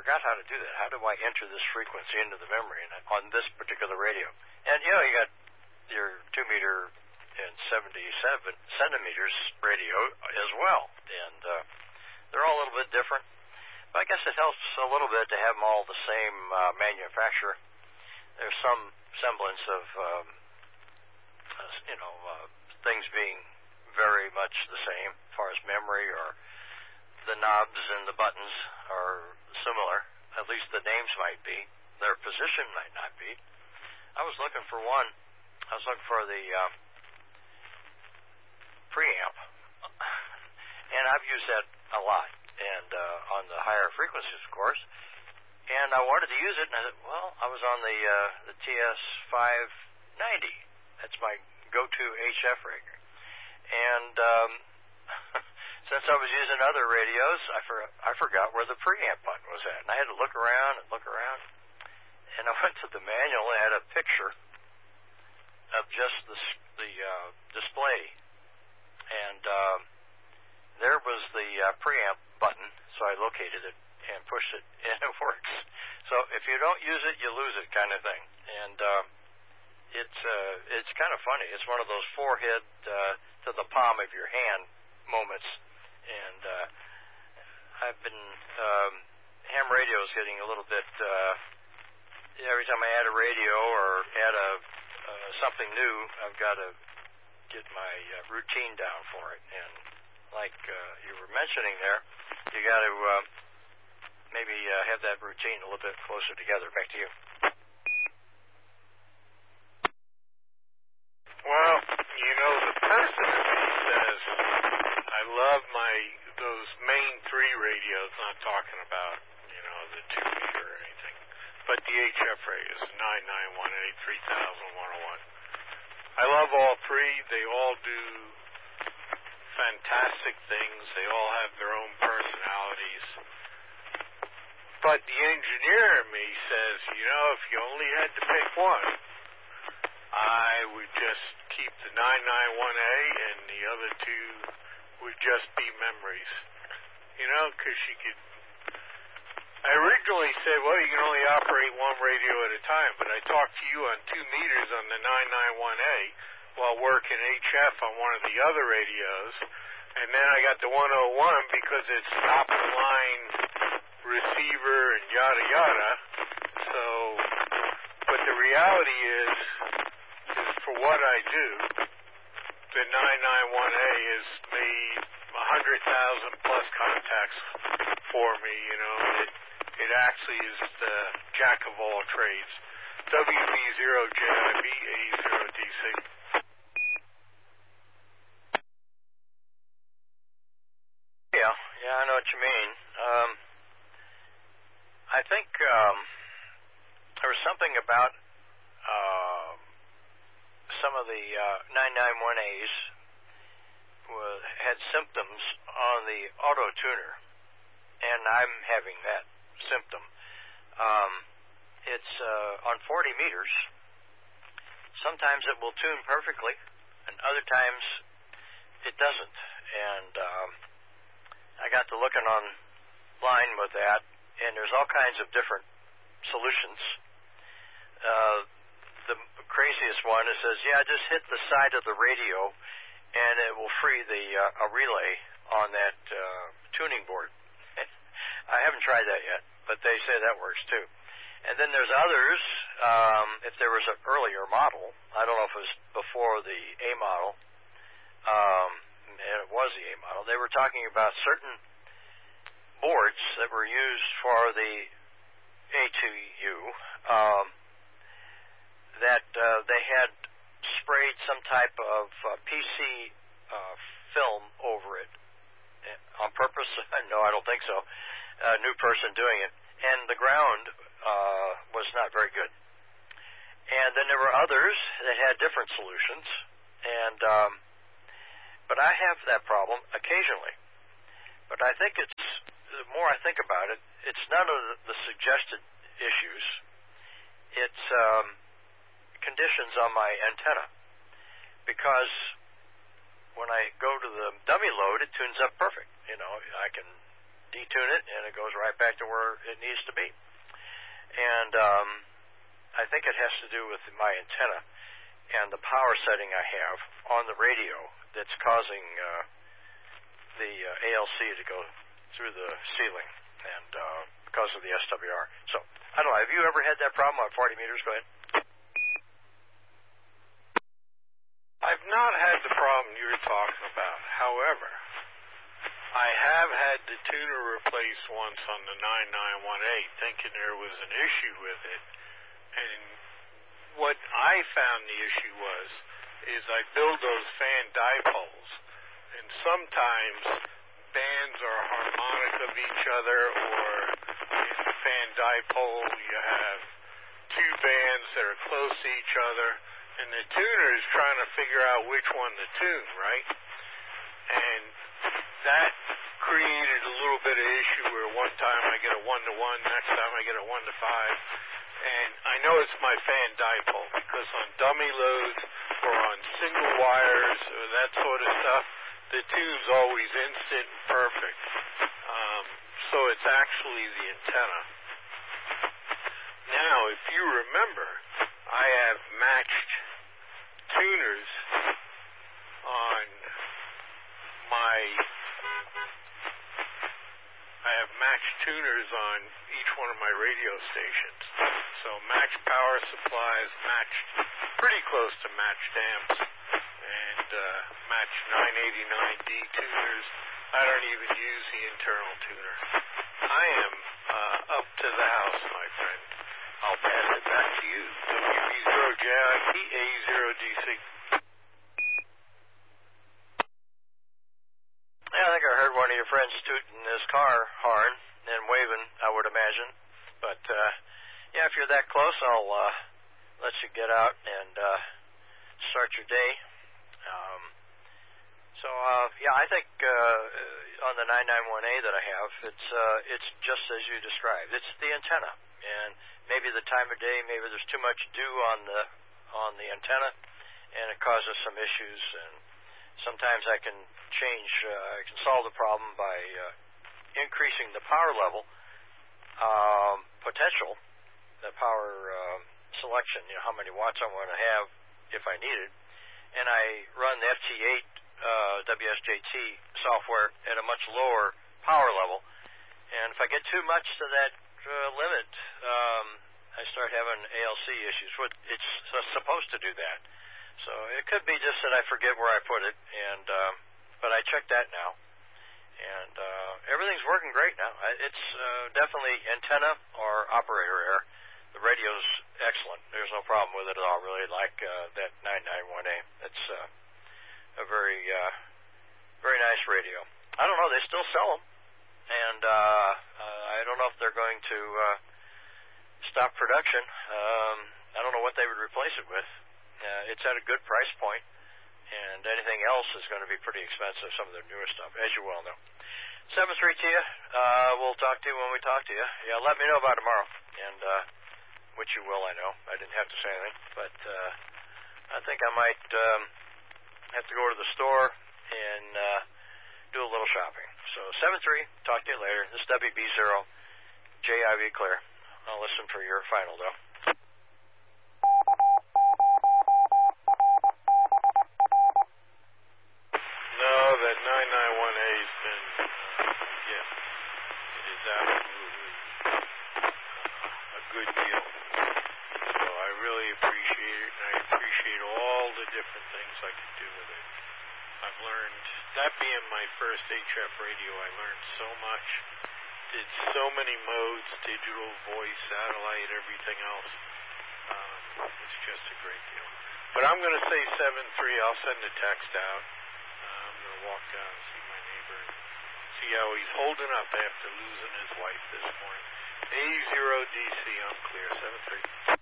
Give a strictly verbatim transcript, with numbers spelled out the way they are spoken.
forgot how to do that. How do I enter this frequency into the memory on this particular radio? And, you know, you got your two meter and seventy-seven centimeters radio as well. And uh, they're all a little bit different. But I guess it helps a little bit to have them all the same uh, manufacturer. There's some semblance of, um, uh, you know, uh, things being very much the same as far as memory, or the knobs and the buttons are similar. At least the names might be. Their position might not be. I was looking for one. I was looking for the um, preamp. And I've used that a lot, and uh, on the higher frequencies, of course. And I wanted to use it, and I said, well, I was on the uh, the T S five ninety. That's my go-to H F rig. And um, since I was using other radios, I, for, I forgot where the preamp button was at. And I had to look around and look around. And I went to the manual and had a picture of just the, the uh, display. And um, there was the uh, preamp button, so I located it and pushed it, and it works. So if you don't use it, you lose it kind of thing. And um, it's uh, it's kind of funny. It's one of those forehead uh, to the palm of your hand moments. And uh, I've been, um, ham radio is getting a little bit, uh, every time I add a radio or add a uh, something new, I've got to get my uh, routine down for it. And like uh, you were mentioning there, you got to uh, maybe uh, have that routine a little bit closer together. Back to you. Well, you know, the person in me says, I love my, those main three radios, not talking about, you know, the two meter or anything, but the H F radios, nine nine one A, three thousand, one oh one. I love all three. They all do fantastic things. They all have their own personalities. But the engineer in me says, you know, if you only had to pick one, I would just keep the nine nine one A, and the other two would just be memories. You know, because you could... I originally said, well, you can only operate one radio at a time, but I talked to you on two meters on the nine nine one A while working H F on one of the other radios, and then I got the one oh one because it's top-of-the-line receiver and yada yada. So, but the reality is, is for what I do, the nine nine one A has made one hundred thousand plus contacts for me, you know. It, it actually is the jack of all trades. W B zero J I B A zero D C. Yeah, yeah, I know what you mean. Um, I think um, there was something about uh, some of the uh, nine nine one A's was, had symptoms on the auto tuner, and I'm having that symptom. Um, it's uh, on forty meters. Sometimes it will tune perfectly, and other times it doesn't. And um, I got to looking online with that, and there's all kinds of different solutions. Uh, the craziest one is says, yeah, just hit the side of the radio, and it will free the uh, a relay on that uh, tuning board. I haven't tried that yet, but they say that works too. And then there's others, um, if there was an earlier model, I don't know if it was before the A model, um, and it was the A model, they were talking about certain boards that were used for the A two U, um, that uh, they had sprayed some type of uh, P C uh, film over it on purpose. No, I don't think so. A new person doing it. And the ground uh, was not very good. And then there were others that had different solutions. And um, but I have that problem occasionally. But I think it's, the more I think about it, it's none of the suggested issues. It's um, conditions on my antenna. Because when I go to the dummy load, it tunes up perfect. You know, I can detune it and it goes right back to where it needs to be. And um, I think it has to do with my antenna and the power setting I have on the radio that's causing uh, the uh, A L C to go through the ceiling, and uh, because of the S W R. So, I don't know, have you ever had that problem on forty meters? Go ahead. I've not had the problem you're talking about. However, I have had the tuner replaced once on the nine nine one eight, thinking there was an issue with it. And what I found the issue was, is I build those fan dipoles, and sometimes bands are harmonic of each other, or in the fan dipole you have two bands that are close to each other, and the tuner is trying to figure out which one to tune, right? And that created a little bit of issue where one time I get a one to one, next time I get a one to five. And I know it's my fan dipole, because on dummy loads or on single wires or that sort of stuff, the tune's always instant and perfect. Um, so it's actually the antenna. Now, if you remember, I have matched tuners on my, I have matched tuners on each one of my radio stations. So matched power supplies, matched, pretty close to matched amps, and uh, matched nine eighty-nine D tuners. I don't even use the internal tuner. I am uh, up to the house, my friend. I'll pass it back to you. W B zero J I P A zero D C. Yeah, I think I heard one of your friends tooting his car horn and waving, I would imagine. But, uh, yeah, if you're that close, I'll uh, let you get out and uh, start your day. Um, so, uh, yeah, I think uh, on the nine ninety-one A that I have, it's uh, it's just as you described. It's the antenna, and maybe the time of day, maybe there's too much dew on the on the antenna, and it causes some issues. And sometimes I can change, uh, I can solve the problem by uh, increasing the power level um, potential, the power um, selection, you know, how many watts I want to have if I need it, and I run the F T eight uh, W S J T software at a much lower power level, and if I get too much to that uh, limit, um, I start having A L C issues. It's supposed to do that. So it could be just that I forget where I put it, and um, but I checked that now, and uh, everything's working great now. It's uh, definitely antenna or operator error. The radio's excellent. There's no problem with it at all, really, like uh, that nine ninety-one A. It's uh, a very, uh, very nice radio. I don't know. They still sell them, and uh, uh, I don't know if they're going to uh, stop production. Um, I don't know what they would replace it with. Uh, it's at a good price point, and anything else is going to be pretty expensive, some of the newer stuff, as you well know. seven three to you. Uh, we'll talk to you when we talk to you. Yeah, let me know about tomorrow, and uh, which you will, I know. I didn't have to say anything, but uh, I think I might um, have to go to the store and uh, do a little shopping. So seven three, talk to you later. This is W B zero J I V clear. I'll listen for your final, though. No, that nine ninety-one A's been, uh, yeah, it is absolutely uh, a good deal. So I really appreciate it, and I appreciate all the different things I can do with it. I've learned, that being my first H F radio, I learned so much. Did so many modes, digital, voice, satellite, everything else. Um, it's just a great deal. But I'm going to say seven three. I'll send a text out. I'm going to walk down and see my neighbor and see how he's holding up after losing his wife this morning. A zero D C, I'm clear, seven three.